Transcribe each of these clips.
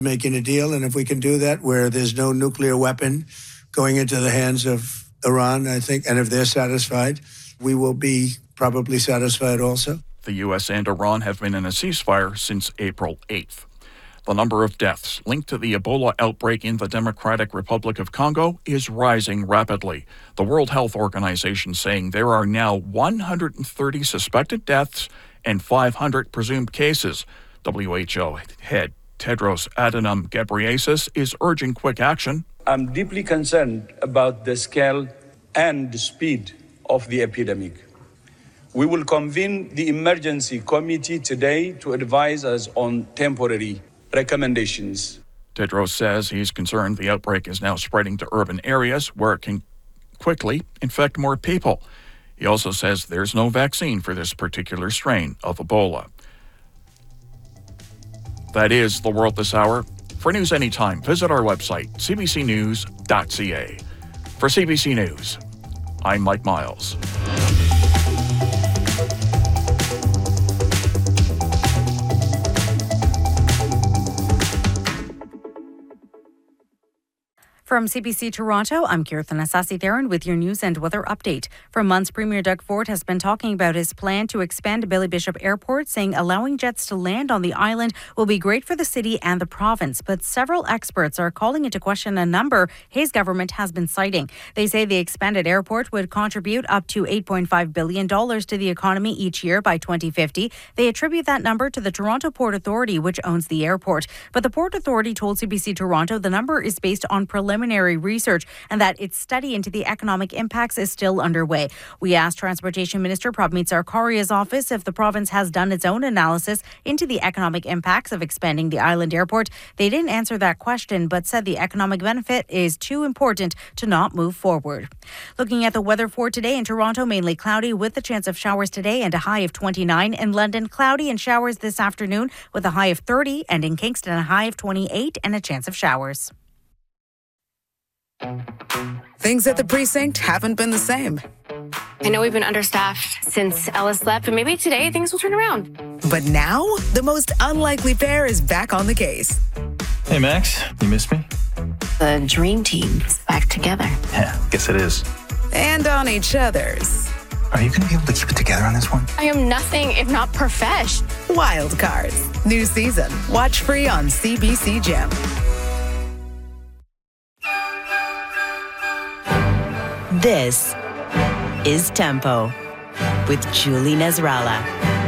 making a deal. And if we can do that where there's no nuclear weapon going into the hands of Iran, I think, and if they're satisfied, we will be probably satisfied also. The U.S. and Iran have been in a ceasefire since April 8th. The number of deaths linked to the Ebola outbreak in the Democratic Republic of Congo is rising rapidly. The World Health Organization saying there are now 130 suspected deaths and 500 presumed cases. WHO head Tedros Adhanom Ghebreyesus is urging quick action. I'm deeply concerned about the scale and the speed of the epidemic. We will convene the emergency committee today to advise us on temporary recommendations. Tedros says he's concerned the outbreak is now spreading to urban areas where it can quickly infect more people. He also says there's no vaccine for this particular strain of Ebola. That is the world this hour. For news anytime, visit our website, cbcnews.ca. For CBC News, I'm Mike Miles. From CBC Toronto, I'm Kirthan Asasi-Theron with your news and weather update. For months, Premier Doug Ford has been talking about his plan to expand Billy Bishop Airport, saying allowing jets to land on the island will be great for the city and the province. But several experts are calling into question a number his government has been citing. They say the expanded airport would contribute up to $8.5 billion to the economy each year by 2050. They attribute that number to the Toronto Port Authority, which owns the airport. But the Port Authority told CBC Toronto the number is based on preliminary research and that its study into the economic impacts is still underway. We asked Transportation Minister Prabmeet Sarkaria's office if the province has done its own analysis into the economic impacts of expanding the island airport. They didn't answer that question, but said the economic benefit is too important to not move forward. Looking at the weather for today in Toronto, mainly cloudy with a chance of showers today and a high of 29. In London, cloudy and showers this afternoon with a high of 30, and in Kingston, a high of 28 and a chance of showers. Things at the precinct haven't been the same. I know we've been understaffed since Ellis left, but maybe today things will turn around. But now, the most unlikely pair is back on the case. Hey, Max, you missed me? The dream team is back together. Yeah, guess it is. And on each other's. Are you going to be able to keep it together on this one? I am nothing if not profesh. Wild Cards. New season. Watch free on CBC Gem. This is Tempo with Julie Nasrallah.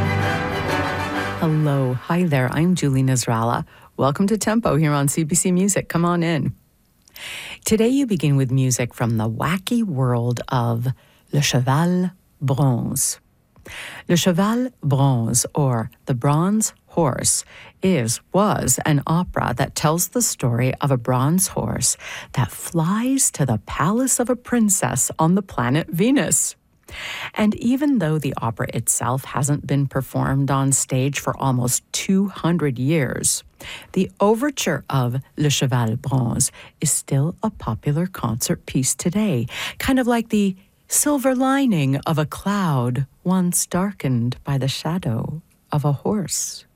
Hello. Hi there. I'm Julie Nasrallah. Welcome to Tempo here on CBC Music. Come on in. Today you begin with music from the wacky world of Le Cheval Bronze. Le Cheval Bronze, or The Bronze Horse, was an opera that tells the story of a bronze horse that flies to the palace of a princess on the planet Venus. And even though the opera itself hasn't been performed on stage for almost 200 years, the overture of Le Cheval Bronze is still a popular concert piece today, kind of like the silver lining of a cloud once darkened by the shadow of a horse.